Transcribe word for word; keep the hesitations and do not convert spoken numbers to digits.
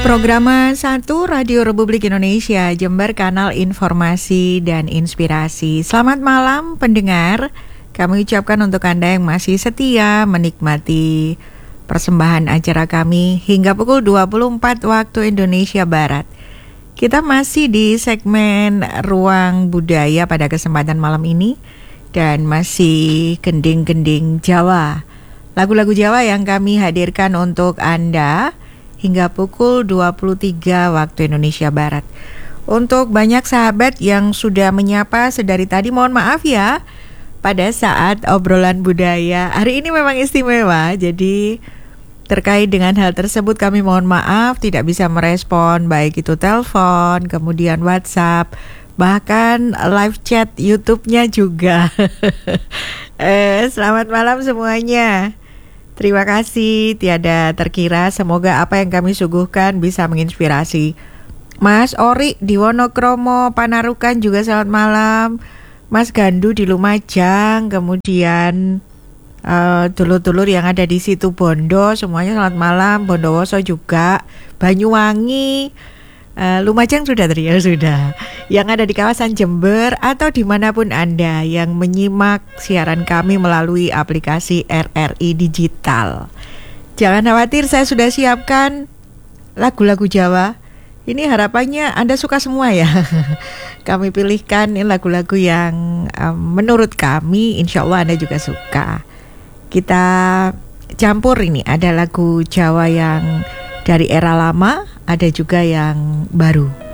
Programa satu Radio Republik Indonesia Jember, kanal informasi dan inspirasi. Selamat malam pendengar. Kami ucapkan untuk Anda yang masih setia menikmati persembahan acara kami hingga pukul dua puluh empat waktu Indonesia Barat. Kita masih di segmen Ruang Budaya pada kesempatan malam ini dan masih gending-gending Jawa. Lagu-lagu Jawa yang kami hadirkan untuk Anda hingga pukul dua puluh tiga waktu Indonesia Barat. Untuk banyak sahabat yang sudah menyapa sedari tadi, mohon maaf ya pada saat obrolan budaya hari ini memang istimewa. Jadi terkait dengan hal tersebut kami mohon maaf tidak bisa merespon baik itu telepon, kemudian WhatsApp, bahkan live chat YouTube-nya juga. eh, Selamat malam semuanya. Terima kasih tiada terkira. Semoga apa yang kami suguhkan bisa menginspirasi. Mas Ori di Wonokromo Panarukan juga selamat malam. Mas Gandu di Lumajang, kemudian uh, dulur-dulur yang ada di situ Bondo, semuanya selamat malam. Bondowoso juga, Banyuwangi, uh, Lumajang sudah tadi ya sudah. Yang ada di kawasan Jember atau dimanapun Anda yang menyimak siaran kami melalui aplikasi R R I Digital. Jangan khawatir, saya sudah siapkan lagu-lagu Jawa. Ini harapannya Anda suka semua ya. Kami pilihkan ini lagu-lagu yang um, menurut kami insya Allah Anda juga suka. Kita campur ini, ada lagu Jawa yang dari era lama, ada juga yang baru.